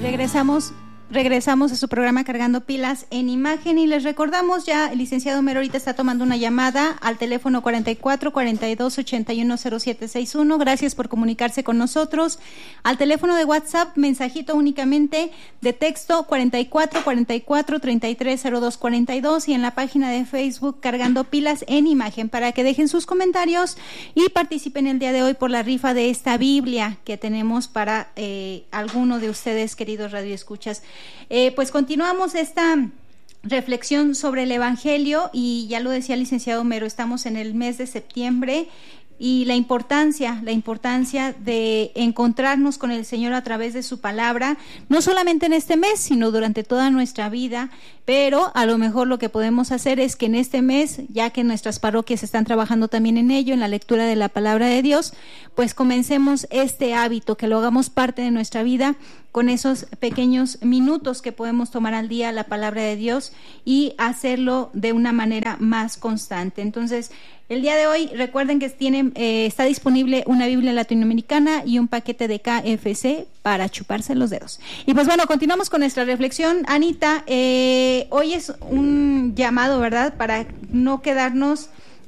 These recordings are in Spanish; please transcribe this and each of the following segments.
Regresamos a su programa Cargando Pilas en Imagen y les recordamos ya, el licenciado Homero ahorita está tomando una llamada al teléfono 44 42 81 0761. Gracias por comunicarse con nosotros. Al teléfono de WhatsApp, mensajito únicamente de texto 44 44 33 02 42 y en la página de Facebook Cargando Pilas en Imagen para que dejen sus comentarios y participen el día de hoy por la rifa de esta Biblia que tenemos para alguno de ustedes, queridos radioescuchas. Pues continuamos esta reflexión sobre el Evangelio y ya lo decía el licenciado Homero, estamos en el mes de septiembre y la importancia de encontrarnos con el Señor a través de su palabra, no solamente en este mes, sino durante toda nuestra vida, pero a lo mejor lo que podemos hacer es que en este mes, ya que nuestras parroquias están trabajando también en ello, en la lectura de la palabra de Dios, pues comencemos este hábito, que lo hagamos parte de nuestra vida, con esos pequeños minutos que podemos tomar al día la palabra de Dios y hacerlo de una manera más constante. Entonces, el día de hoy, recuerden que está disponible una Biblia latinoamericana y un paquete de KFC para chuparse los dedos. Y pues bueno, continuamos con nuestra reflexión. Anita, hoy es un llamado, ¿verdad?, para no quedarnos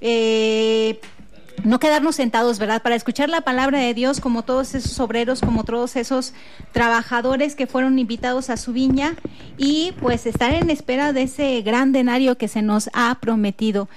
sentados, ¿verdad? Para escuchar la palabra de Dios, como todos esos obreros, como todos esos trabajadores que fueron invitados a su viña y pues estar en espera de ese gran denario que se nos ha prometido.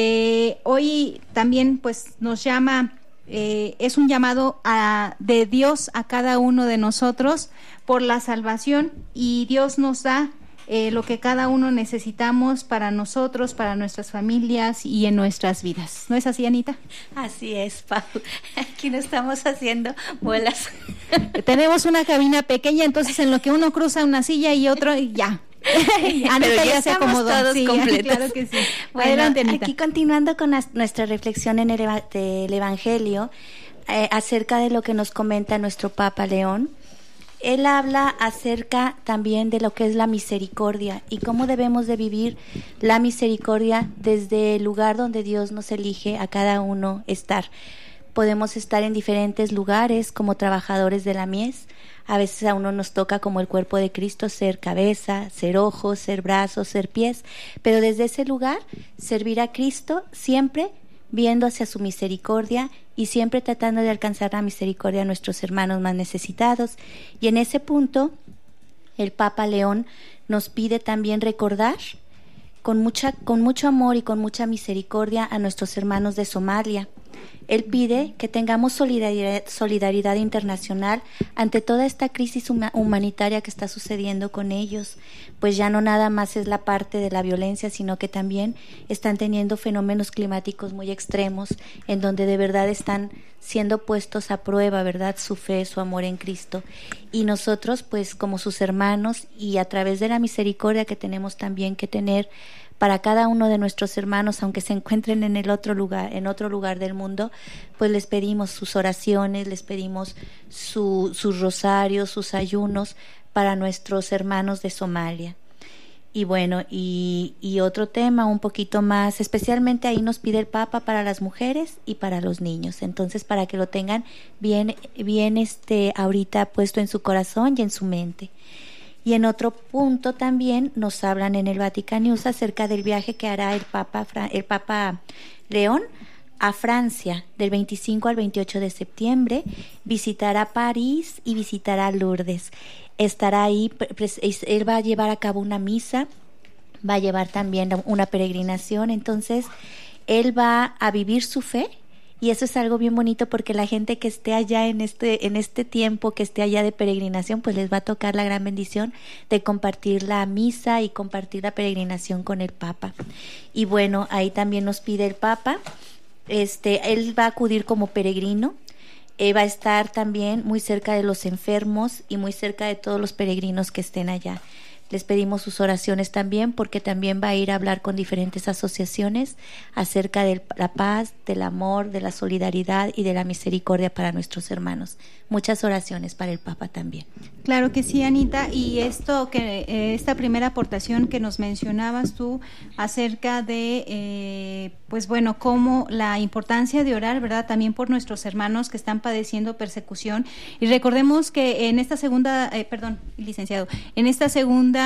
Hoy también pues nos llama, es un llamado de Dios a cada uno de nosotros por la salvación y Dios nos da lo que cada uno necesitamos para nosotros, para nuestras familias y en nuestras vidas. ¿No es así, Anita? Así es, Pau. Aquí no estamos haciendo bolas. Tenemos una cabina pequeña, entonces en lo que uno cruza una silla y otro, ya. Anita ya se acomodó. Todos sí, completos. Claro que sí. Bueno, adelante, Anita. Aquí continuando con nuestra reflexión en el Evangelio, acerca de lo que nos comenta nuestro Papa León. Él habla acerca también de lo que es la misericordia y cómo debemos de vivir la misericordia desde el lugar donde Dios nos elige a cada uno estar. Podemos estar en diferentes lugares como trabajadores de la mies. A veces a uno nos toca, como el cuerpo de Cristo, ser cabeza, ser ojos, ser brazos, ser pies, pero desde ese lugar servir a Cristo siempre viendo hacia su misericordia y siempre tratando de alcanzar la misericordia a nuestros hermanos más necesitados. Y en ese punto, el Papa León nos pide también recordar con mucho amor y con mucha misericordia a nuestros hermanos de Somalia. Él pide que tengamos solidaridad internacional ante toda esta crisis humanitaria que está sucediendo con ellos, pues ya no nada más es la parte de la violencia, sino que también están teniendo fenómenos climáticos muy extremos, en donde de verdad están siendo puestos a prueba, ¿verdad?, su fe, su amor en Cristo. Y nosotros, pues como sus hermanos y a través de la misericordia que tenemos también que tener para cada uno de nuestros hermanos, aunque se encuentren en otro lugar del mundo, pues les pedimos sus oraciones, les pedimos sus rosarios, sus ayunos para nuestros hermanos de Somalia. Y bueno, y otro tema un poquito más, especialmente ahí nos pide el Papa para las mujeres y para los niños. Entonces, para que lo tengan bien ahorita puesto en su corazón y en su mente. Y en otro punto también nos hablan en el Vatican News acerca del viaje que hará el Papa León a Francia del 25 al 28 de septiembre. Visitará París y visitará Lourdes. Estará ahí, él va a llevar a cabo una misa, va a llevar también una peregrinación. Entonces, él va a vivir su fe. Y eso es algo bien bonito porque la gente que esté allá en este tiempo, que esté allá de peregrinación, pues les va a tocar la gran bendición de compartir la misa y compartir la peregrinación con el Papa. Y bueno, ahí también nos pide el Papa, él va a acudir como peregrino, va a estar también muy cerca de los enfermos y muy cerca de todos los peregrinos que estén allá. Les pedimos sus oraciones también, porque también va a ir a hablar con diferentes asociaciones acerca de la paz, del amor, de la solidaridad y de la misericordia para nuestros hermanos. Muchas oraciones para el Papa también. Claro que sí, Anita, y esta primera aportación que nos mencionabas tú acerca de, pues bueno, cómo la importancia de orar, ¿verdad?, también por nuestros hermanos que están padeciendo persecución. Y recordemos que en esta segunda, licenciado, en esta segunda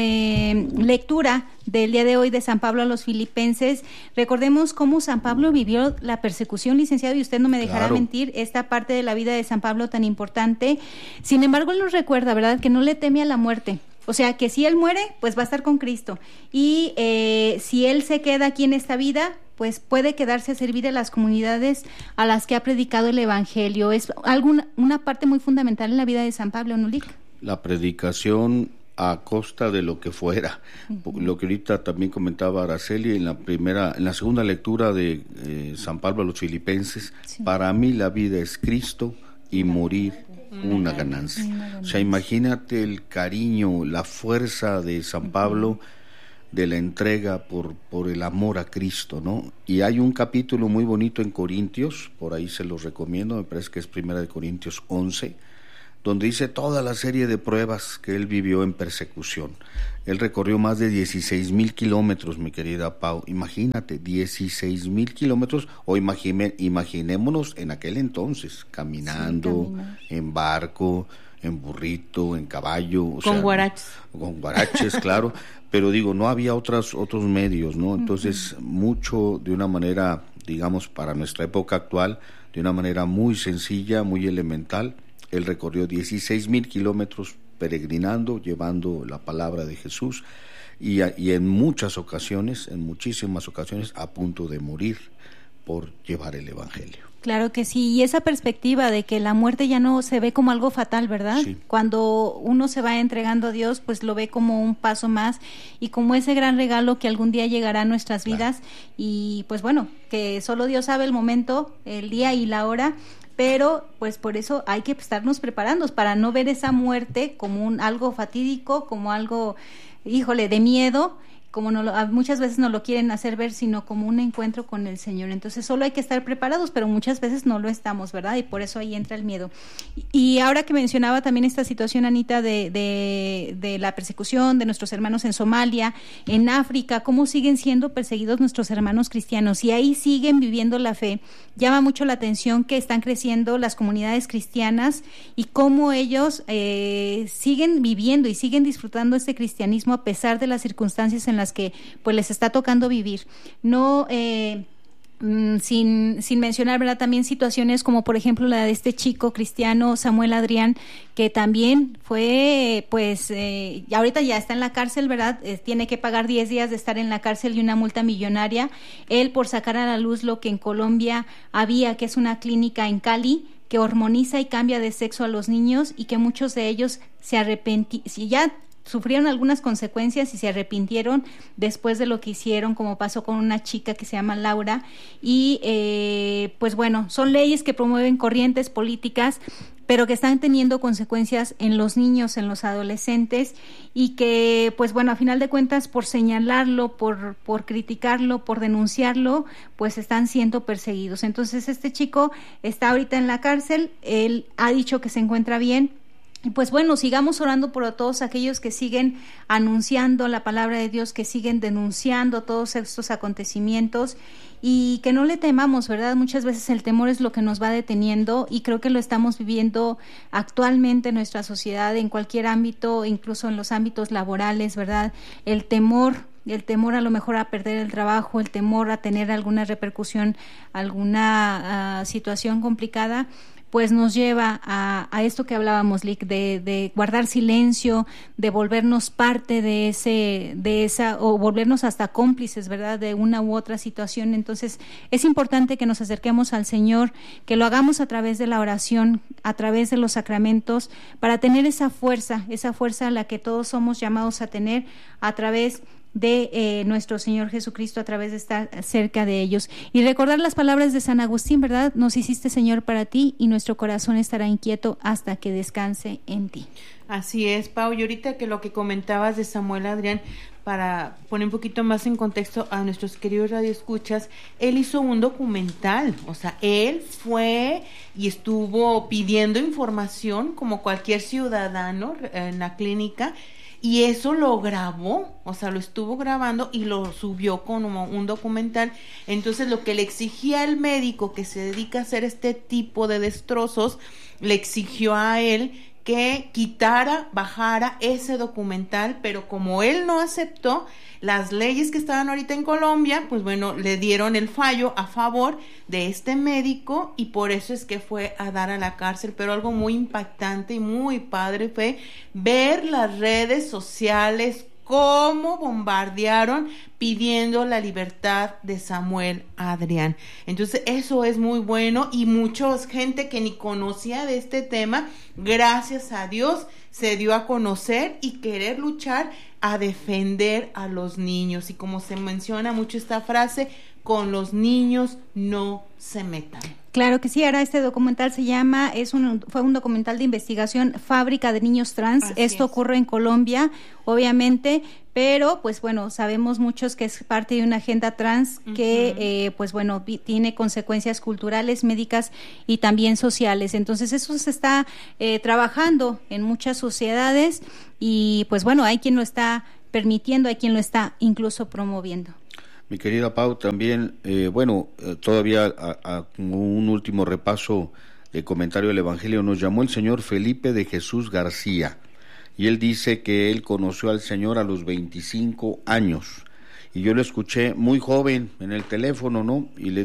lectura del día de hoy de San Pablo a los Filipenses, recordemos cómo San Pablo vivió la persecución, licenciado, y usted no me dejará mentir, esta parte de la vida de San Pablo tan importante. Sin embargo, él nos recuerda, ¿verdad?, que no le teme a la muerte. O sea, que si él muere, pues va a estar con Cristo. Y si él se queda aquí en esta vida, pues puede quedarse a servir a las comunidades a las que ha predicado el Evangelio. Es una parte muy fundamental en la vida de San Pablo, ¿no, Lic? La predicación a costa de lo que fuera. Lo que ahorita también comentaba Araceli en la segunda lectura de San Pablo a los Filipenses, sí. Para mí la vida es Cristo y morir una ganancia. O sea, imagínate el cariño, la fuerza de San Pablo, de la entrega por el amor a Cristo, ¿no? Y hay un capítulo muy bonito en Corintios, por ahí se los recomiendo, me parece que es 1 Corintios 11, donde dice toda la serie de pruebas que él vivió en persecución. Él recorrió más de 16,000 kilómetros, mi querida Pau. Imagínate, 16,000 kilómetros, o imaginémonos en aquel entonces, caminando, sí, en barco, en burrito, en caballo. Con guaraches. Con guaraches, claro. Pero digo, no había otros medios, ¿no? Entonces, mucho de una manera, digamos, para nuestra época actual, de una manera muy sencilla, muy elemental. Él recorrió 16,000 kilómetros peregrinando, llevando la palabra de Jesús y en muchísimas ocasiones a punto de morir por llevar el Evangelio. Claro que sí, y esa perspectiva de que la muerte ya no se ve como algo fatal, ¿verdad? Sí. Cuando uno se va entregando a Dios, pues lo ve como un paso más y como ese gran regalo que algún día llegará a nuestras vidas. Claro. Y pues bueno, que solo Dios sabe el momento, el día y la hora, pero pues por eso hay que estarnos preparando para no ver esa muerte como algo fatídico, como algo, de miedo, como muchas veces no lo quieren hacer ver, sino como un encuentro con el Señor. Entonces solo hay que estar preparados, pero muchas veces no lo estamos, ¿verdad? Y por eso ahí entra el miedo. Y ahora que mencionaba también esta situación, Anita, de la persecución de nuestros hermanos en Somalia, en África, cómo siguen siendo perseguidos nuestros hermanos cristianos y ahí siguen viviendo la fe. Llama mucho la atención que están creciendo las comunidades cristianas y cómo ellos siguen viviendo y siguen disfrutando este cristianismo a pesar de las circunstancias en las que pues les está tocando vivir. No sin mencionar, ¿verdad?, también situaciones como por ejemplo la de este chico cristiano Samuel Adrián, que también fue ahorita ya está en la cárcel, ¿verdad? Tiene que pagar 10 días de estar en la cárcel y una multa millonaria, él por sacar a la luz lo que en Colombia había, que es una clínica en Cali que hormoniza y cambia de sexo a los niños y que muchos de ellos sufrieron algunas consecuencias y se arrepintieron después de lo que hicieron, como pasó con una chica que se llama Laura. Y pues bueno, son leyes que promueven corrientes políticas, pero que están teniendo consecuencias en los niños, en los adolescentes, y que, pues bueno, a final de cuentas, por señalarlo, por criticarlo, por denunciarlo, pues están siendo perseguidos. Entonces, este chico está ahorita en la cárcel, él ha dicho que se encuentra bien. Pues bueno, sigamos orando por todos aquellos que siguen anunciando la palabra de Dios, que siguen denunciando todos estos acontecimientos y que no le temamos, ¿verdad? Muchas veces el temor es lo que nos va deteniendo y creo que lo estamos viviendo actualmente en nuestra sociedad, en cualquier ámbito, incluso en los ámbitos laborales, ¿verdad? El temor a lo mejor a perder el trabajo, el temor a tener alguna repercusión, alguna situación complicada, pues nos lleva a esto que hablábamos, Lic, de guardar silencio, de volvernos parte de esa, o volvernos hasta cómplices, ¿verdad?, de una u otra situación. Entonces, es importante que nos acerquemos al Señor, que lo hagamos a través de la oración, a través de los sacramentos, para tener esa fuerza a la que todos somos llamados a tener a través de nuestro Señor Jesucristo a través de estar cerca de ellos. Y recordar las palabras de San Agustín, ¿verdad? Nos hiciste, Señor, para ti, y nuestro corazón estará inquieto hasta que descanse en ti. Así es, Pau, y ahorita que lo que comentabas de Samuel Adrián, para poner un poquito más en contexto a nuestros queridos radioescuchas, él hizo un documental, o sea, él fue y estuvo pidiendo información como cualquier ciudadano en la clínica, y eso lo grabó, o sea, lo estuvo grabando y lo subió como un documental. Entonces, lo que le exigía el médico que se dedica a hacer este tipo de destrozos, le exigió a él que quitara, bajara ese documental, pero como él no aceptó, las leyes que estaban ahorita en Colombia, pues bueno, le dieron el fallo a favor de este médico, y por eso es que fue a dar a la cárcel. Pero algo muy impactante y muy padre fue ver las redes sociales cómo bombardearon pidiendo la libertad de Samuel Adrián. Entonces eso es muy bueno, y mucha gente que ni conocía de este tema, gracias a Dios, se dio a conocer y querer luchar a defender a los niños. Y como se menciona mucho esta frase, con los niños no se metan. Claro que sí. Ahora este documental se llama, fue un documental de investigación, Fábrica de Niños Trans. Esto ocurre en Colombia, obviamente, pero pues bueno, sabemos muchos que es parte de una agenda trans que pues bueno, tiene consecuencias culturales, médicas y también sociales. Entonces eso se está trabajando en muchas sociedades, y pues bueno, hay quien lo está permitiendo, hay quien lo está incluso promoviendo. Mi querida Pau, también, todavía como un último repaso de comentario del Evangelio, nos llamó el señor Felipe de Jesús García, y él dice que él conoció al Señor a los 25 años, y yo lo escuché muy joven en el teléfono, ¿no? Y le